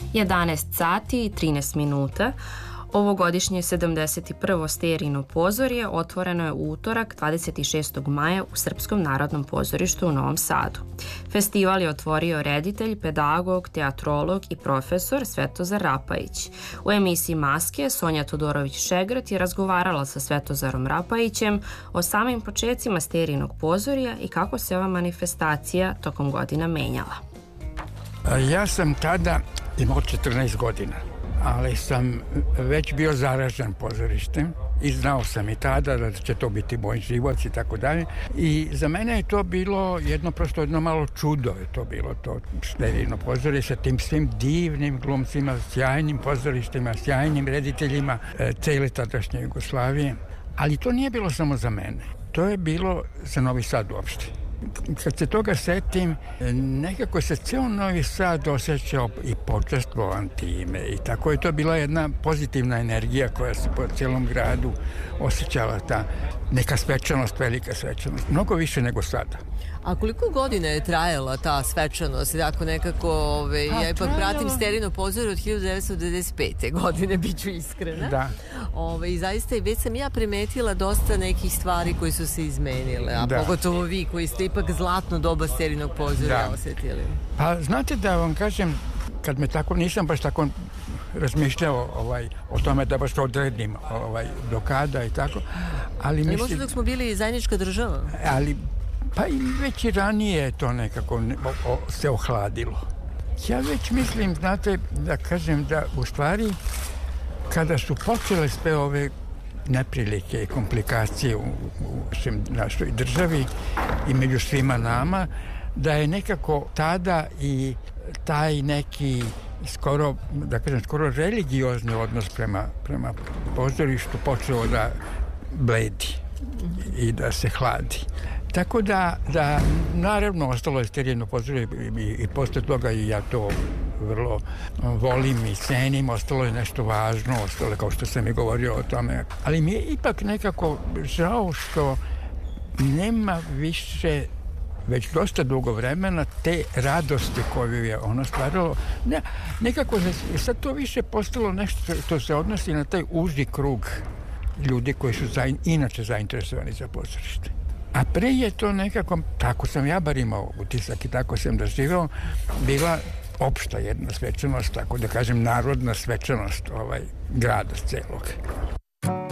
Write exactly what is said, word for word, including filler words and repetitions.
jedanaest sati i trinaest minuta. Ovogodišnje sedamdeset prvo Sterijino pozorje otvoreno je u utorak dvadeset šestog maja u Srpskom narodnom pozorištu u Novom Sadu. Festival je otvorio reditelj, pedagog, teatrolog i profesor Svetozar Rapajić. U emisiji Maske Sonja Todorović-Šegrt je razgovarala sa Svetozarom Rapajićem o samim počecima Sterijinog pozorja i kako se ova manifestacija tokom godina menjala. Ja sam tada imao četrnaest godina, ali sam već bio zaražen pozorištem i znao sam i tada da će to biti moj život i tako dalje. I za mene je to bilo jedno, prosto jedno malo čudo je to bilo, to Sterijino pozorište sa tim svim divnim glumcima, sjajnim pozorištima, sjajnim rediteljima e, cele tadašnje Jugoslavije. Ali to nije bilo samo za mene, to je bilo za Novi Sad uopšte. Kad se toga setim, nekako se ceo Novi Sad osjećao i počastvovan time i tako je to bila jedna pozitivna energija koja se po cijelom gradu osjećala, ta neka svečanost, velika svečanost, mnogo više nego sada. A koliko godina je trajala ta svečanost? Dakle, nekako, ove, ja ipak pratim Sterijino pozorje od hiljadu devetsto devedeset pete godine, bit ću iskrena. Da. Ove, I zaista već sam ja primetila dosta nekih stvari koji su se izmenile, a da. Pogotovo vi koji ste ipak zlatno doba Sterijinog pozorja da. Osjetili. Pa znate da vam kažem, kad me tako, nisam baš tako razmišljao ovaj, o tome da baš odredim ovaj, do kada i tako, ali mislim... Ali možda dok smo bili zajednička država? Ali pa i već i ranije to nekako o, o, se ohladilo. Ja već mislim, znate, da kažem da u stvari kada su počele sve ove neprilike i komplikacije u, u našoj državi i među svima nama, da je nekako tada i taj neki skoro, da kažem, skoro religiozni odnos prema, prema pozorištu počeo da bledi i da se hladi. Tako da, da naravno ostalo je Sterijino pozorje i, i, i posle toga i ja to vrlo volim i cenim, ostalo je nešto važno, ostalo je kao što sam i govorio o tome. Ali mi je ipak nekako žao što nema više već dosta dugo vremena te radosti koju je ono stvaralo. Ne, nekako je sad to više postalo nešto što se odnosi na taj uži krug ljudi koji su za, inače zainteresovani za pozorište. A pre je to nekako, tako sam ja bar imao utisak i tako sam doživao, bila opšta jedna svečanost, tako da kažem narodna svečanost ovaj, grada celog.